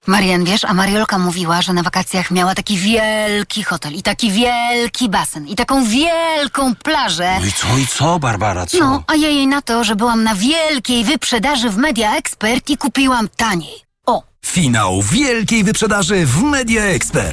Marian, wiesz, a Mariolka mówiła, że na wakacjach miała taki wielki hotel i taki wielki basen i taką wielką plażę. No i co, Barbara, co? No, a ja jej na to, że byłam na wielkiej wyprzedaży w Media Expert i kupiłam taniej. O! Finał wielkiej wyprzedaży w Media Expert.